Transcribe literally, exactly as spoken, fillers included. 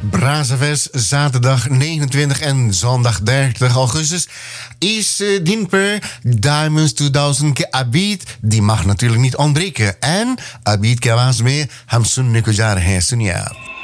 Brazzaville, zaterdag negenentwintig en zondag dertig augustus is uh, Dinper Diamonds tweeduizend ke Abid. Die mag natuurlijk niet ontbreken. En Abid के आवाज में हम सुनने को जा रहे हैं, सुनिए आप.